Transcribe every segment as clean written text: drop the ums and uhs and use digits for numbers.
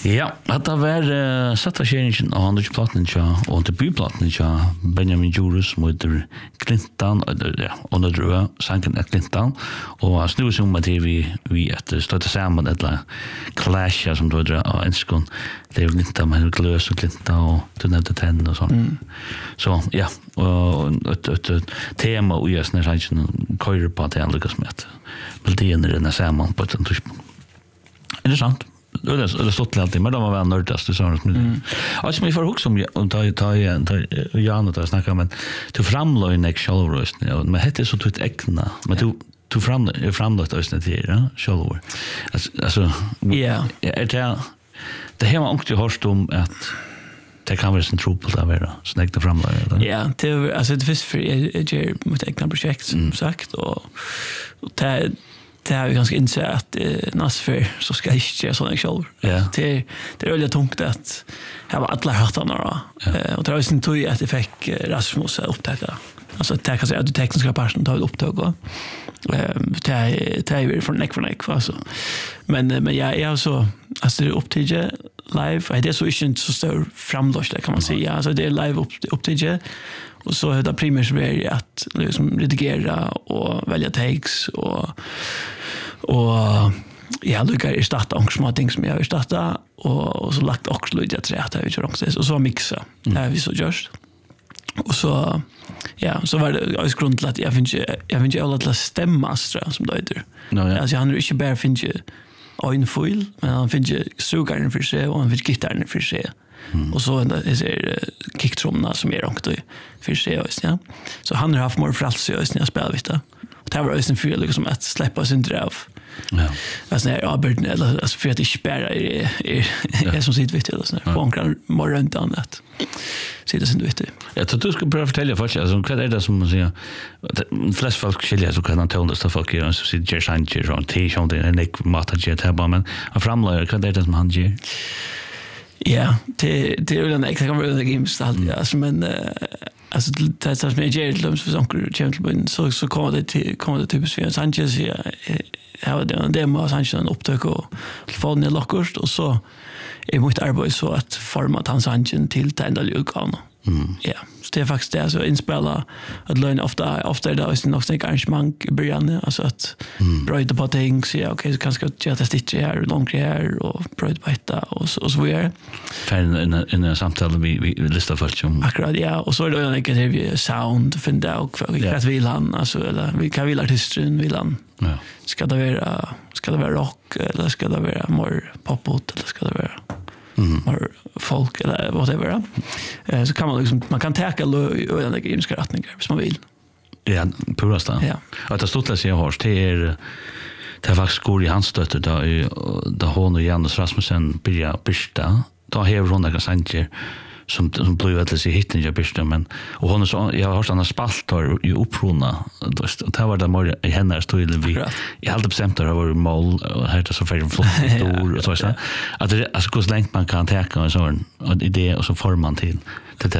Ja, det var sattvarseringen av handelsplatten og debutplatten Benjamin Juris mot Clinton, og drøya sanken av Clinton, og snues om at vi støtte sammen et clash som du drar av enskånd, det er Clinton, men Gløs og Clinton, og du nevnte tenn og sånn. Så, ja, og et tema og jeg snart sanken køyre på at jeg lykkes med at melodien er sammen på et tidspunkt. Interessant. Det är stått alltid, men de var väl nördast det sånt. Alltså vi får också om ta Jan och snacka men du framlade en självröst, men hette så ett äkna, men du framlade ösnet till, ja, självor. Alltså ja, det här var också hörst om att det kan vara en trubbel att vara snäckta framlade. Ja, det alltså det finns för jag mot egna projekt som sagt och det har vi ganska insett att näsför så ska jag inte göra sådana själv. Det är väldigt tungt att jag var alla hörtarna då. Och det var sin tog att jag fick Rasmus att upptäcka. Alltså det kan säga att du tekniska personen tar ett upptag och det är ju från neck alltså. Men jag är så alltså det är upptäcka live. Det är så inte så stor framlösning kan man säga. Alltså det är live upptäcka. Och så är det primärt är att liksom redigera och välja takes och jag lyckas starta också små ting som jag vill starta och så lagt också lite att rätta ut också och så mixa. Det är vi så just. Och så ja, så var det alltså grund att jag finns alla att stämma som det heter. Alltså han är inte bara finns en foil, men han finns strugaren för sig och han finns gitarren för sig. Och så är kicktrumna som är också för sig ja. Så han har haft mer frals i ösnen jag spelar vet du. Och det var ösnen för liksom att släppa sin drav. Ja. Alltså när Albert eller alltså för att det spärra är som sitt vet du så bankar mer runt annat. Så det synd vet du. Jag tror du ska pröva fortälja först alltså vad är det som man säger flest folk skiljer så kan han ta det så folk gör så sitter Sanchez och T-shirt och Nick Matajet här bara men framlägger vad är det som han gör. Ja, det är väl en extra kan vara en games alltid alltså men alltså det som jag gör det för saker gentlemen så kommer det typiskt för Sanchez jag var det med Sanchez en upptag och telefonen lockast och så är mitt arbete så att forma hans Sanchez till tändarljudkan. Ja, så det är faktiskt det så inspela att löna ofta är det också något arrangemang i början alltså att bryta på ting så ja okej så kanske jag göra stitch här och långt här och bryta på detta och så vidare. För en samtal vi listar först som akkurat ja och så är det en negativ sound finda och vad vill han alltså eller vilka vill artisten vill han. Ja. Ska det vara rock eller ska det vara mer popot eller ska det vara eller folk eller whatever. Så kan man liksom man kan täcka den grimska rättningar som man vill. Ja, purast. Ja. Att det stod läs jag har det är faktiskt går i hans stötte då hon och Janus Rasmussen börja bista. Då har hon några sanger som blev att se hitten jag bista men och hon så jag har såna spaltar ju upprona då det var det mer i hennes stil vi jag hade bestämt att det var mål och här så för flott stor och så att det alltså hur länge man kan täcka en sån idé och så formar man till det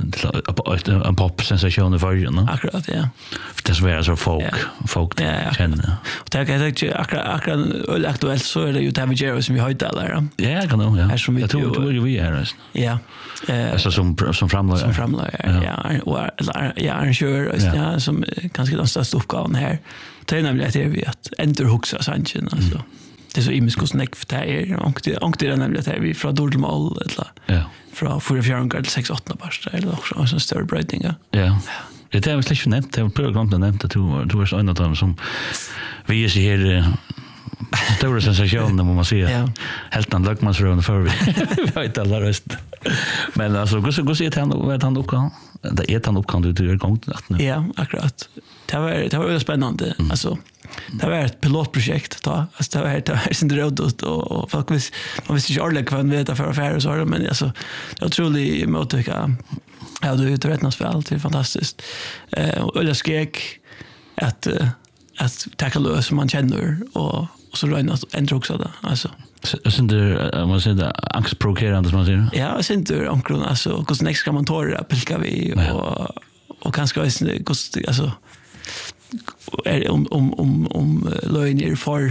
en pop sensation för ju no akkurat ja det är så folk känner och det är akkurat aktuellt så är det ju Tammy Jerry som vi har där ja kan nog ja jag tror vi är ja alltså som framlägger ja och arrangör ja som kanske den största uppgåvan här det är nämligen att vi att enterhuxa Sanchez alltså det är så imisk och näck för det och det är nämligen att vi från Dortmund eller ja från 4-4 till 6-8 pasta eller också så större brightening ja det är väl släkt nämnt det var program nämnt att du var en av dem som vi ser här stora sensationer må man säga helt annan lagmansrön för vi vet alla rest men alltså gå se han vet han uppkan det är han uppkan du gör gång ja akkurat det var väldigt spännande alltså det var ett pilotprojekt då alltså det var sin råd och faktiskt man visste inte alla vad vet för affärer så men alltså jag tror det mottaka ja du vet rättnas väl det är fantastiskt och jag skrek att tackla det som man känner och så röna ändra också det alltså sen det man säger det angstprovocerande som man säger ja sen det omkring alltså hur nästa ska man ta det pilka vi och kanske alltså är om lögner för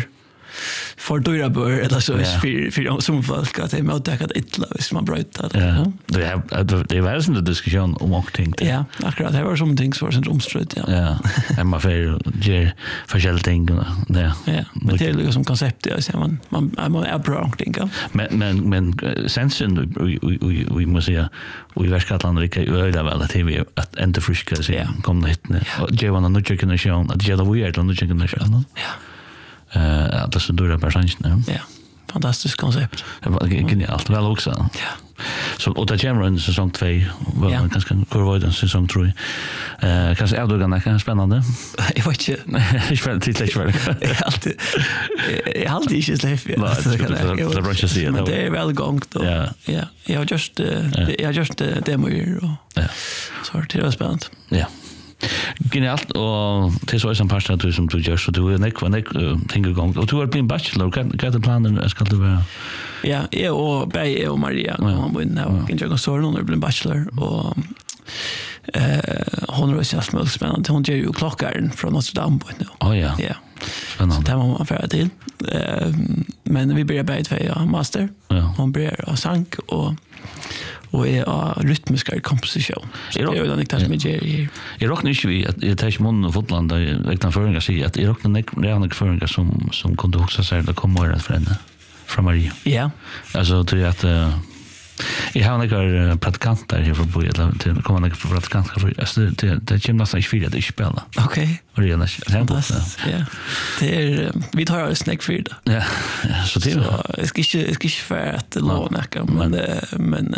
för dyra bör eller så för som folk att det är mottagat illa hvis man bröt det. Ja. Det var en diskussion om och ting. Ja, akkurat. Det var som ting som var sånt omstritt, ja. Ja. Hemma för ger forskjellige ting. Ja. Ja. Men det är liksom som koncept jag säger man är bra ting. Men sensen vi måste säga vi verkar lika öde väl att vi att inte friska så kom det hit. Det var en ny generation att jag var en ny generation. Ja. Att så dåra personer. Ja. Fantastiskt koncept. Det var genialt väl också. Ja. Så och det kommer en säsong 2 väl ganska kort den säsong 3. Kanske är det ganska spännande. Jag vet inte. Jag spelar till väl. Jag alltid inte släpp. Det är bra att se. Men det är väl gångt då. Ja. Ja. Jag har just demo och ja. Så det var spännande. Ja. Genialt och det är så som pastor som du gör så du är tänker gång och du har blivit bachelor kan planen ska det vara. Ja, jag och Bay och Maria kom in nu kan jag så hon har blivit bachelor och hon är så spännande hon gör ju klockan från Amsterdam på nu. Ja. Ja. Spännande. Det var man för till. Men vi börjar bättre för master. Ja. Hon börjar och sank och är rytmisk komposition. Det är ju den inte som är i. Jag rockar inte vi att jag tar mån och fotland där räknar föringar sig att jag rockar redan föringar som kunde också säga att komma över för henne från Maria. Ja. Alltså tror jag att jag har några pratikanter här för bo till komma några pratikanter alltså det kommer nästan 24 att spela. Okej. Och det är ja. Det är vi tar en snack för det. Ja. Så det är jag ska inte för att låna men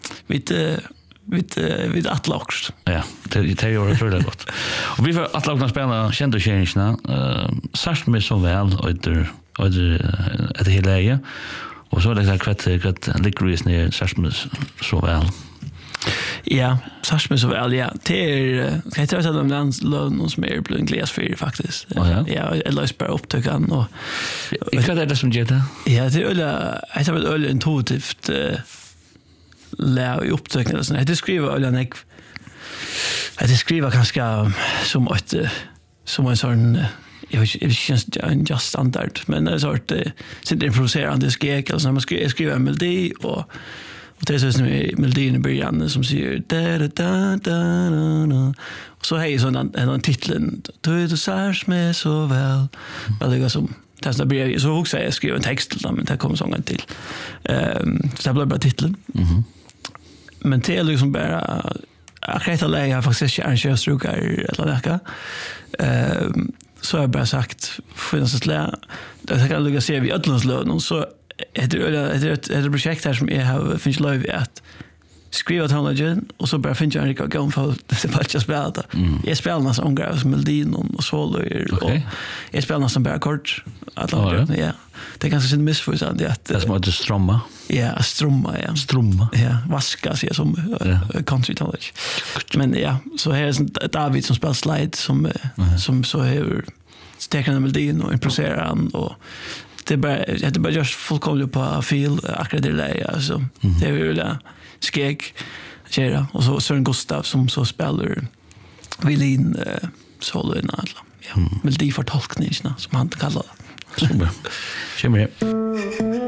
vid Atlax. Ja, det är ju tror det gott. Och vi får Atlax spela kända och tjänsterna särskilt med så väl och det hela är och så det kvart licorice ner särskilt så väl. Ja, särskilt så väl ja. Det är jag tror att de dans lön som är bland glas för faktiskt. Ja, eller spara upp till kan och vad är det som gör det? Ja, det är jag har väl intuitivt lär i upptäckningen så det skriver eller nej. Det skriver ganska som en sån jag känns just standard men det är sort sitter improviserande skek eller så man skriver en melodi och det är så som melodin i början som säger da och så hej sån en titeln du särs med så väl eller som det blir så också jag skriver en text men det kommer sången till så det blir bara titeln. Men det är liksom bara akkurat alla jag faktiskt inte arrangerar eller något. Så har jag bara sagt för att lära det kan lugga se vi ödlandslön och så ett projekt här som jag har finns lov att skriva tonlagen och så bara finns jag en gång för det faktiskt spela det. Jag spelar nästan omgrejer som melodin och soloer och jag spelar nästan bara kort ja. Det är ganska synd missförstånd att det är som att strumma. Ja, strumma. Ja, vaska sig som country tonlage. Men ja, så här är David som spelar slide som så här steker den melodin och improviserar han och det är bara just fullkomligt på feel akkurat det där alltså. Det är ju det skeg Kjera och så Søren Gustav som så spelar violin solo i alla. Ja, melodifortolkningarna som han kallar det. Super. Känner